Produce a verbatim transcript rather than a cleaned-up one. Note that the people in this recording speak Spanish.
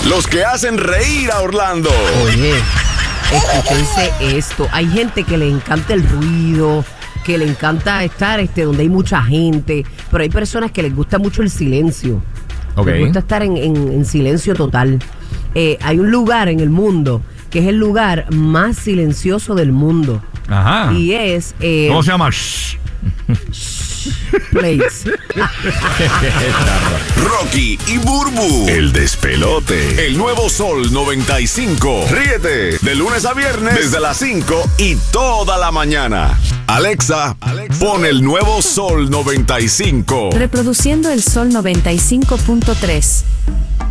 Los que hacen reír a Orlando. Oye, escúchense esto. Hay gente que le encanta el ruido, que le encanta estar este, donde hay mucha gente, pero hay personas que les gusta mucho el silencio. Okay. Les gusta estar en, en, en silencio total. Eh, hay un lugar en el mundo que es el lugar más silencioso del mundo. Ajá. Y es... Eh, ¿Cómo se llama? Shh. Place. Rocky y Burbu, el despelote. El nuevo Sol noventa y cinco. Ríete de lunes a viernes desde las cinco y toda la mañana. Alexa, Alexa, pon el nuevo Sol noventa y cinco. Reproduciendo el Sol noventa y cinco punto tres.